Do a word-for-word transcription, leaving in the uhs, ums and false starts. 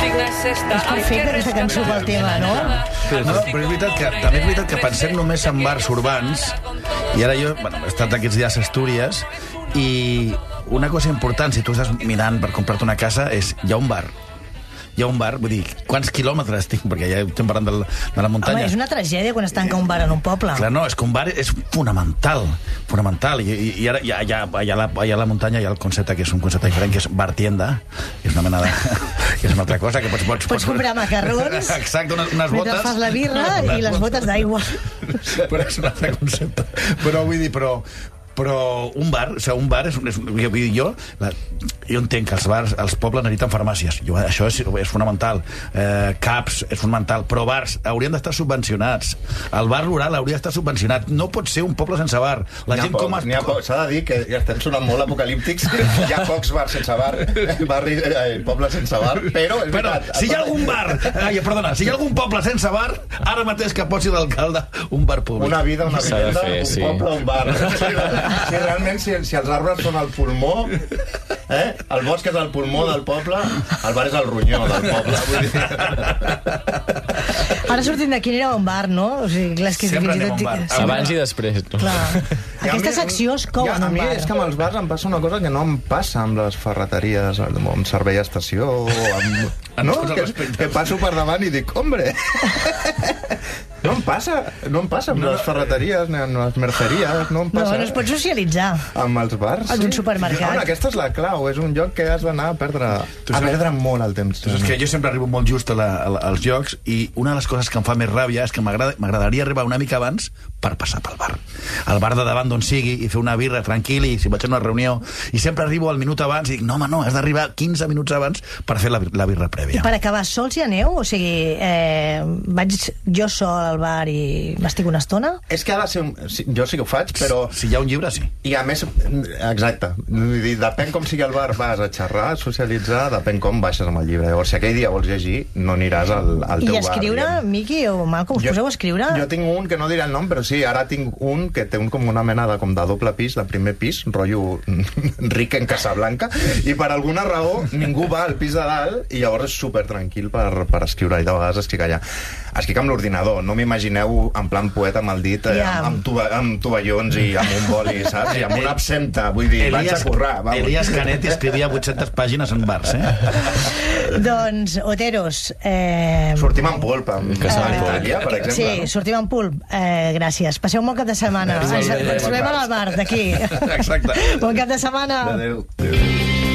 És perfecta aquesta cançó pel tema, no? No, però és veritat que, també és veritat que pensem només en bars urbans, i ara jo, bueno, he estat aquests dies a Astúries, i una cosa important, si tu estàs mirant per comprar-te una casa, és, hi ha un bar. Hi ha un bar, vull dir, quants quilòmetres tinc? Perquè ja estem parlant de la, de la muntanya. Home, és una tragèdia quan es tanca un bar en un poble. Clar, no, és que un bar és fonamental, fonamental. I, i, i ara ja, ja, ja, a la, ja a la muntanya hi ha el concepte, que és un concepte diferent, que és bar-tienda, que és una mena de... que és una altra cosa, que pots... Pots, pots comprar macarrons... Exacte, unes, unes botes... Mentre fas la birra i les botes d'aigua. Però és un altre concepte. Però vull dir, però... però un bar, o sigui, un bar és, és jo, jo, la, jo entenc que els bars, els pobles necessiten farmàcies, jo, això és, és fonamental, eh, caps és fonamental, però bars haurien d'estar subvencionats, el bar rural hauria d'estar subvencionat, no pot ser un poble sense bar, la gent poc, com... Es... S'ha de dir que ja estem sonant molt apocalíptics, hi ha pocs bars sense bar, barri, eh, pobles sense bar, però és però, veritat. Si hi ha algun bar, ai, perdona, si hi ha algun poble sense bar, ara mateix que posi d'alcalde un bar públic. Una vida, una vivenda, fer, un sí. poble, un bar. Si realment, si, si els arbres són el pulmó, eh? El bosc és el pulmó del poble, el bar és el ronyó del poble. Vull dir. Ara sortint d'aquí anirà a un bar, no? O sigui, clar, és que sempre anem a un bar. Sí. Abans i després. No? Clar. Aquesta mi, secció es cou ja, en un bar. A mi bar. és que amb els bars em passa una cosa que no em passa amb les ferreteries, amb servei a estació, o amb... No, que, que passo per davant i dic, hombre... No em passa, no em passa amb no, les ferreteries, ni amb les merceries, no em passa. No, no es pot socialitzar. Amb els bars, en sí. un supermercat. No, aquesta és la clau, és un lloc que has d'anar a perdre, a perdre molt el temps. És que jo sempre arribo molt just a la, a la, als llocs i una de les coses que em fa més ràbia és que m'agradaria arribar una mica abans per passar pel bar. Al bar de davant d'on sigui i fer una birra tranquil i si vaig a una reunió i sempre arribo al minut abans i dic, no home, no, has d'arribar quinze minuts abans per fer la, la birra prèvia. I per acabar, sols hi aneu? O sigui, eh, vaig jo sol al bar i m'estic una estona? És que ha de ser... Un... Jo sí que ho faig, però... Si hi ha un llibre, sí. I a més, exacte, vull dir, depèn com sigui el bar, vas a xerrar, a socialitzar, depèn com baixes amb el llibre. Llavors, si aquell dia vols llegir, no aniràs al, al teu bar. I escriure, bar, Miqui o Malcom, us jo, poseu a escriure? Jo tinc un que no diré el nom, però sí, ara tinc un que té un, com una mena de, com de doble pis, de primer pis, rotllo ric en Casablanca, i per alguna raó ningú va al pis de dalt i llavors és super tranquil per, per escriure, i de vegades escric allà. Escric amb l'ordinador, no m'imagineu en plan poeta amb el dit, eh, yeah. amb, tuba, amb tovallons i amb un boli, saps? I amb una absenta, vull dir, Elias, vaig a currar. Vamos. Elias Canet escrivia vuit-centes pàgines en bars, eh? Doncs, Oteros... Eh... Sortim en pulp, amb Casal Itàlia, per exemple. Sí, no? sortim en pulp. Eh, gràcies. Passeu un bon cap de setmana. Ens, ens trobem al bar d'aquí. Exacte. Bon cap de setmana. Adéu. Adéu.